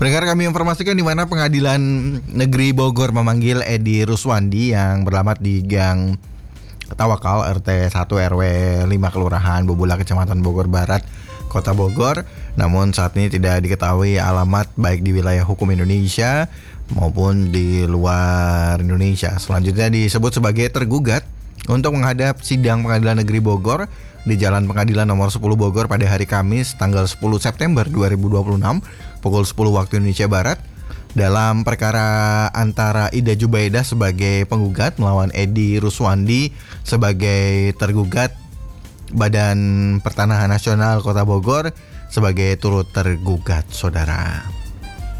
Pendengar, kami informasikan di mana Pengadilan Negeri Bogor memanggil Edi Ruswandi yang beralamat di Gang Tawakal RT 1 RW 5 Kelurahan Bubula Kecamatan Bogor Barat, Kota Bogor. Namun saat ini tidak diketahui alamat baik di wilayah hukum Indonesia maupun di luar Indonesia. Selanjutnya disebut sebagai tergugat untuk menghadap sidang Pengadilan Negeri Bogor di Jalan Pengadilan nomor 10 Bogor pada hari Kamis tanggal 10 September 2026 pukul 10 waktu Indonesia Barat dalam perkara antara Ida Jubaidah sebagai penggugat melawan Edi Ruswandi sebagai tergugat, Badan Pertanahan Nasional Kota Bogor sebagai turut tergugat, saudara.